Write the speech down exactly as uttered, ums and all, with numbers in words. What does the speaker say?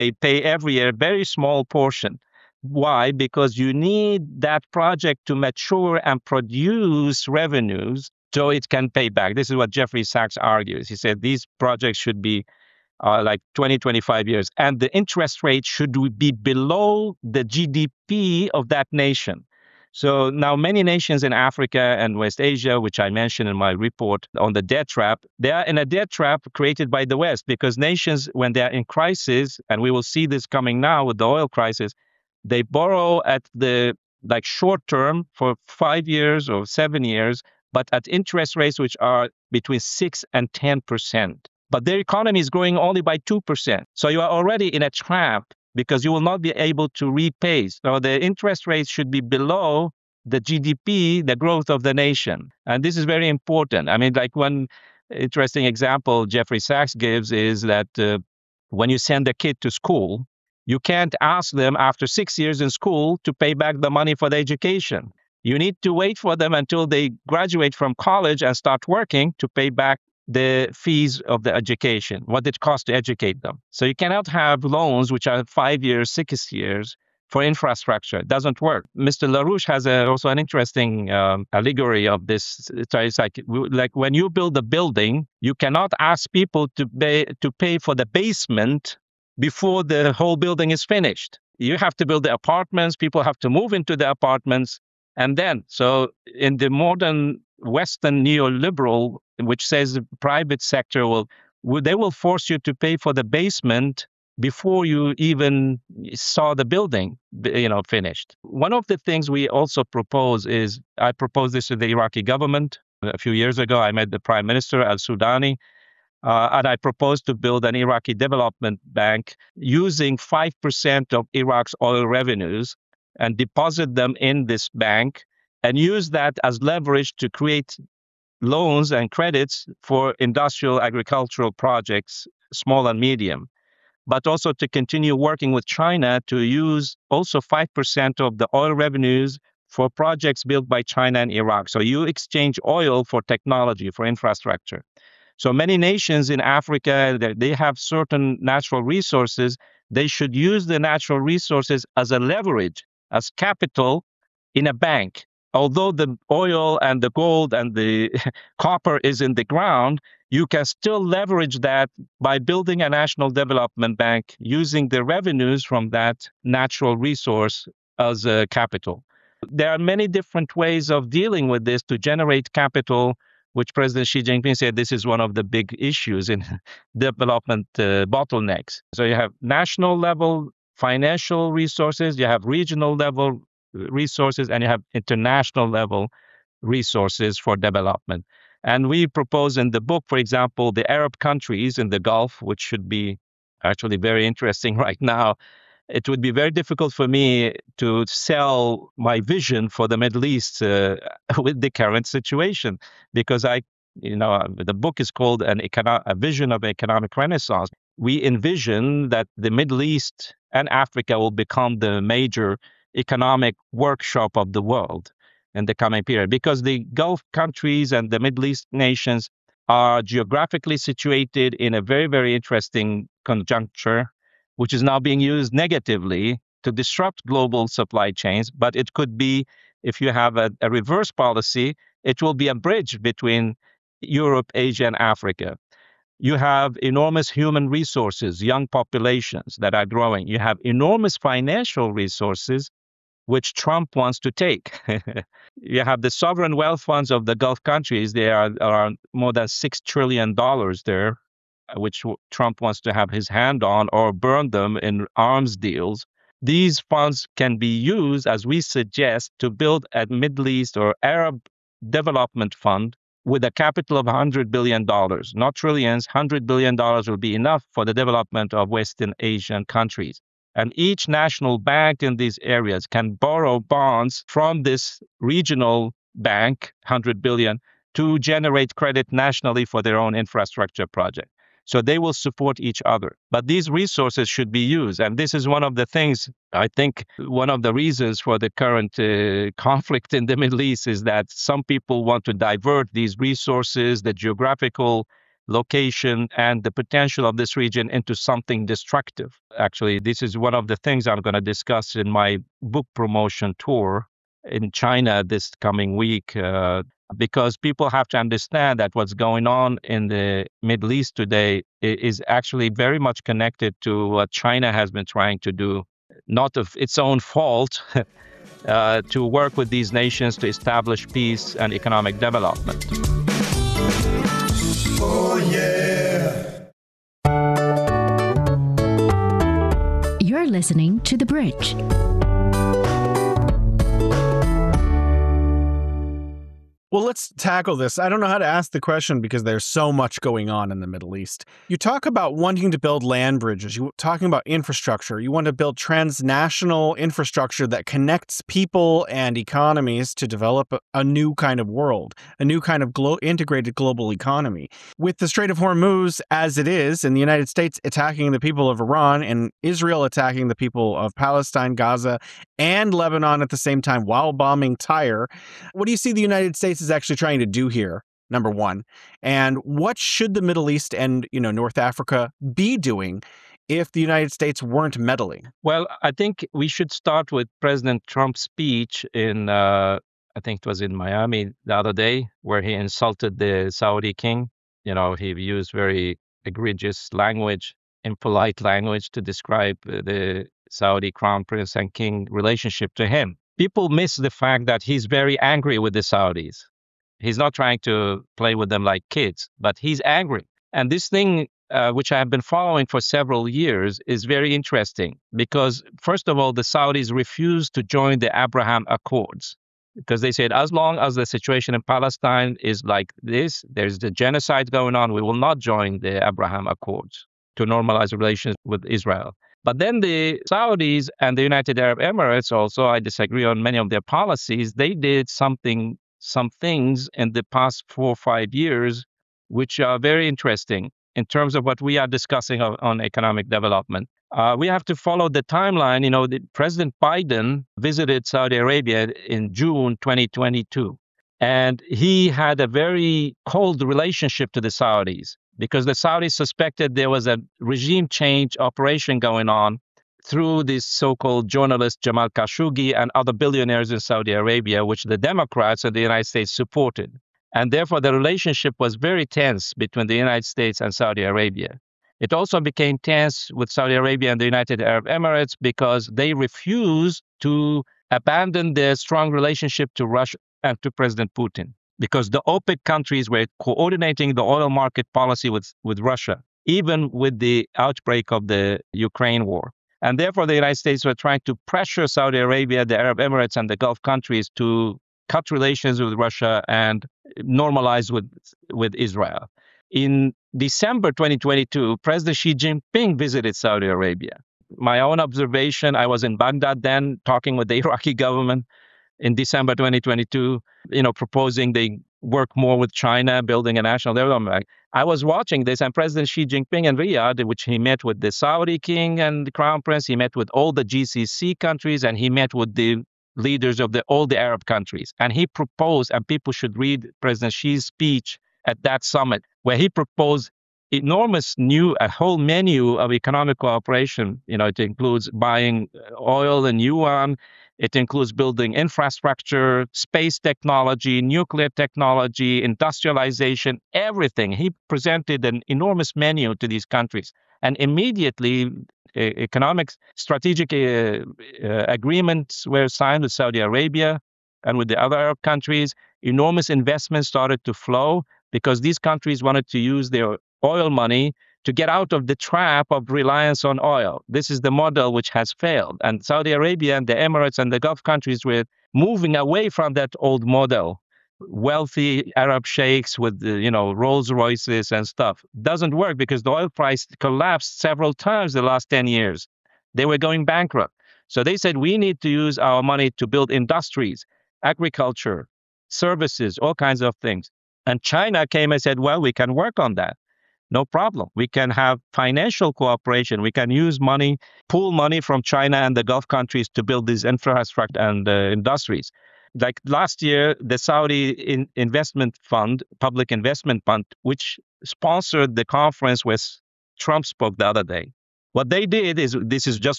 They pay every year a very small portion. Why? Because you need that project to mature and produce revenues so it can pay back. This is what Jeffrey Sachs argues. He said these projects should be uh, like twenty, twenty-five years, and the interest rate should be below the G D P of that nation. So now many nations in Africa and West Asia, which I mentioned in my report on the debt trap, they are in a debt trap created by the West, because nations, when they are in crisis, and we will see this coming now with the oil crisis, they borrow at the like short term for five years or seven years, but at interest rates which are between six and ten percent. But their economy is growing only by two percent. So you are already in a trap because you will not be able to repay. So the interest rates should be below the G D P, the growth of the nation. And this is very important. I mean, like one interesting example Jeffrey Sachs gives is that uh, when you send a kid to school, you can't ask them after six years in school to pay back the money for the education. You need to wait for them until they graduate from college and start working to pay back the fees of the education, what it costs to educate them. So you cannot have loans which are five years, six years for infrastructure. It doesn't work. Mister LaRouche has a, also an interesting um, allegory of this. It's like, like when you build a building, you cannot ask people to pay, to pay for the basement before the whole building is finished. You have to build the apartments, people have to move into the apartments, and then, so in the modern Western neoliberal, which says the private sector will, they will force you to pay for the basement before you even saw the building, you know, finished. One of the things we also propose is, I proposed this to the Iraqi government a few years ago. I met the Prime Minister al-Sudani, uh, and I proposed to build an Iraqi development bank using five percent of Iraq's oil revenues and deposit them in this bank and use that as leverage to create loans and credits for industrial agricultural projects, small and medium, but also to continue working with China to use also five percent of the oil revenues for projects built by China and Iraq. So you exchange oil for technology, for infrastructure. So many nations in Africa, they have certain natural resources. They should use the natural resources as a leverage, as capital in a bank. Although the oil and the gold and the copper is in the ground, you can still leverage that by building a national development bank using the revenues from that natural resource as a capital. There are many different ways of dealing with this to generate capital, which President Xi Jinping said this is one of the big issues in development uh, bottlenecks. So you have national level financial resources, you have regional level resources, and you have international level resources for development. And we propose in the book, for example, the Arab countries in the Gulf, which should be actually very interesting right now. It would be very difficult for me to sell my vision for the Middle East uh, with the current situation, because I, you know, the book is called an econo- a vision of economic renaissance. We envision that the Middle East and Africa will become the major economic workshop of the world in the coming period, because the Gulf countries and the Middle East nations are geographically situated in a very, very interesting conjuncture, which is now being used negatively to disrupt global supply chains. But it could be, if you have a, a reverse policy, it will be a bridge between Europe, Asia, and Africa. You have enormous human resources, young populations that are growing. You have enormous financial resources, which Trump wants to take. You have the sovereign wealth funds of the Gulf countries. There are around more than six trillion dollars there, which Trump wants to have his hand on or burn them in arms deals. These funds can be used, as we suggest, to build a Middle East or Arab development fund with a capital of one hundred billion dollars, not trillions. one hundred billion dollars will be enough for the development of Western Asian countries. And each national bank in these areas can borrow bonds from this regional bank, one hundred billion dollars, to generate credit nationally for their own infrastructure project. So they will support each other. But these resources should be used. And this is one of the things, I think, one of the reasons for the current uh, conflict in the Middle East is that some people want to divert these resources, the geographical location and the potential of this region into something destructive. Actually, this is one of the things I'm going to discuss in my book promotion tour in China this coming week, uh, because people have to understand that what's going on in the Middle East today is actually very much connected to what China has been trying to do, not of its own fault, uh, to work with these nations to establish peace and economic development. Oh, yeah. You're listening to The Bridge. Well, let's tackle this. I don't know how to ask the question because there's so much going on in the Middle East. You talk about wanting to build land bridges. You're talking about infrastructure. You want to build transnational infrastructure that connects people and economies to develop a new kind of world, a new kind of glo- integrated global economy. With the Strait of Hormuz as it is, and the United States attacking the people of Iran and Israel attacking the people of Palestine, Gaza, and Lebanon at the same time while bombing Tyre, what do you see the United States is actually trying to do here, number one? And what should the Middle East and, you know, North Africa be doing if the United States weren't meddling? Well, I think we should start with President Trump's speech in, uh, I think it was in Miami the other day, where he insulted the Saudi king. You know, he used very egregious language, impolite language to describe the Saudi crown prince and king relationship to him. People miss the fact that he's very angry with the Saudis. He's not trying to play with them like kids, but he's angry. And this thing, uh, which I have been following for several years, is very interesting because, first of all, the Saudis refused to join the Abraham Accords because they said, as long as the situation in Palestine is like this, there's the genocide going on, we will not join the Abraham Accords to normalize relations with Israel. But then the Saudis and the United Arab Emirates also, I disagree on many of their policies. They did something, some things in the past four or five years, which are very interesting in terms of what we are discussing on, on economic development. Uh, we have to follow the timeline. You know, the, President Biden visited Saudi Arabia in June twenty twenty-two, and he had a very cold relationship to the Saudis, because the Saudis suspected there was a regime change operation going on through this so-called journalist Jamal Khashoggi and other billionaires in Saudi Arabia, which the Democrats and the United States supported. And therefore, the relationship was very tense between the United States and Saudi Arabia. It also became tense with Saudi Arabia and the United Arab Emirates because they refused to abandon their strong relationship to Russia and to President Putin, because the OPEC countries were coordinating the oil market policy with, with Russia, even with the outbreak of the Ukraine war. And therefore, the United States were trying to pressure Saudi Arabia, the Arab Emirates, and the Gulf countries to cut relations with Russia and normalize with, with Israel. In December twenty twenty-two, President Xi Jinping visited Saudi Arabia. My own observation, I was in Baghdad then talking with the Iraqi government in December twenty twenty-two, you know, proposing they work more with China, building a national development bank. I was watching this, and President Xi Jinping in Riyadh, which he met with the Saudi king and the crown prince, he met with all the G C C countries, and he met with the leaders of the, all the Arab countries. And he proposed, and people should read President Xi's speech at that summit, where he proposed enormous new, a whole menu of economic cooperation. You know, it includes buying oil in yuan. It includes building infrastructure, space technology, nuclear technology, industrialization, everything. He presented an enormous menu to these countries. And immediately, uh, economic strategic uh, uh, agreements were signed with Saudi Arabia and with the other Arab countries. Enormous investments started to flow because these countries wanted to use their oil money to get out of the trap of reliance on oil. This is the model which has failed. And Saudi Arabia and the Emirates and the Gulf countries were moving away from that old model. Wealthy Arab sheikhs with, you know, Rolls Royces and stuff. Doesn't work because the oil price collapsed several times the last ten years. They were going bankrupt. So they said, we need to use our money to build industries, agriculture, services, all kinds of things. And China came and said, well, we can work on that. No problem. We can have financial cooperation. We can use money, pool money from China and the Gulf countries to build these infrastructure and uh, industries. Like last year, the Saudi in investment fund, public investment fund, which sponsored the conference where Trump spoke the other day. What they did is, this is just